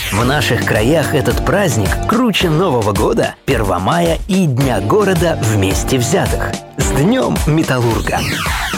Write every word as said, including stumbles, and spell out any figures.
В наших краях этот праздник круче Нового года, Первомая и Дня города вместе взятых. С Днем Металлурга!